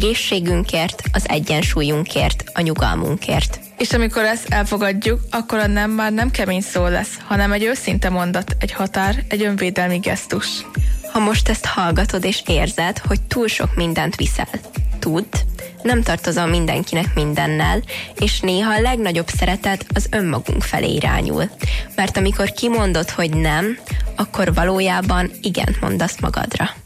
egészségünkért, az egyensúlyunkért, a nyugalmunkért. És amikor ezt elfogadjuk, akkor a nem már nem kemény szó lesz, hanem egy őszinte mondat, egy határ, egy önvédelmi gesztus. Ha most ezt hallgatod és érzed, hogy túl sok mindent viszel, tudd, nem tartozol mindenkinek mindennel, és néha a legnagyobb szeretet az önmagunk felé irányul. Mert amikor kimondod, hogy nem, akkor valójában igent mondasz magadra.